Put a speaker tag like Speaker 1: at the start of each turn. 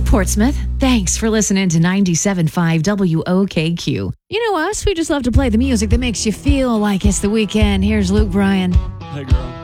Speaker 1: Portsmouth. Thanks for listening to 97.5 WOKQ. You know us, we just love to play the music that makes you feel like it's the weekend. Here's Luke Bryan.
Speaker 2: Hey, girl.